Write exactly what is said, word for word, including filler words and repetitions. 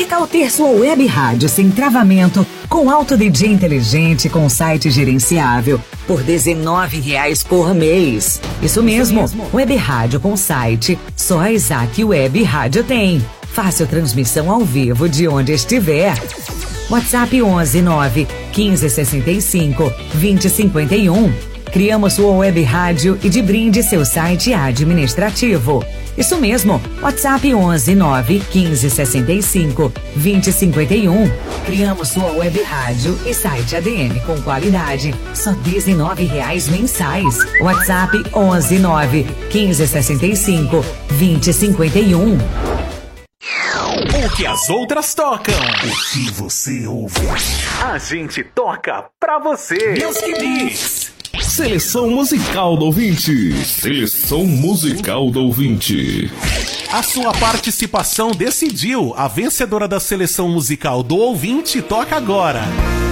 Que tal ter sua web rádio sem travamento, com alto D J inteligente, com site gerenciável, por dezenove reais por mês? Isso mesmo, Isso mesmo. Web rádio com site, só a Isaac Web Rádio tem. Fácil transmissão ao vivo de onde estiver. WhatsApp onze nove quinze sessenta e cinco vinte cinquenta e um. Criamos sua web rádio e de brinde seu site administrativo. Isso mesmo, WhatsApp onze nove quinze sessenta e cinco vinte cinquenta e um. Criamos sua web rádio e site A D M com qualidade, só dezenove reais mensais. WhatsApp onze nove quinze sessenta e cinco vinte cinquenta e um. O que as outras tocam. O que você ouve. A gente toca pra você. Music Mix. Seleção musical do ouvinte. Seleção musical do ouvinte. A sua participação decidiu. A vencedora da seleção musical do ouvinte toca agora.